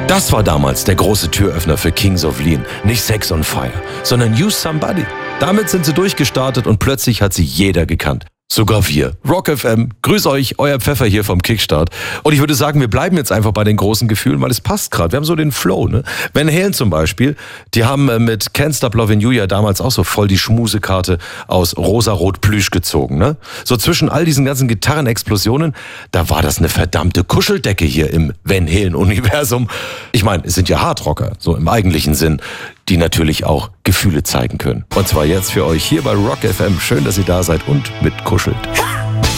Das war damals der große Türöffner für Kings of Lean. Nicht Sex on Fire, sondern Use Somebody. Damit sind sie durchgestartet und plötzlich hat sie jeder gekannt. Sogar wir. Rock FM. Grüß euch, euer Pfeffer hier vom Kickstart. Und ich würde sagen, wir bleiben jetzt einfach bei den großen Gefühlen, weil es passt gerade. Wir haben so den Flow, ne? Van Halen zum Beispiel, die haben mit Can't Stop Lovin' You ja damals auch so voll die Schmusekarte aus rosa-rot Plüsch gezogen, ne? So zwischen all diesen ganzen Gitarrenexplosionen, da war das eine verdammte Kuscheldecke hier im Van Halen-Universum. Ich meine, es sind ja Hardrocker, so im eigentlichen Sinn, die natürlich auch Gefühle zeigen können. Und zwar jetzt für euch hier bei Rock FM. Schön, dass ihr da seid und mitkuschelt.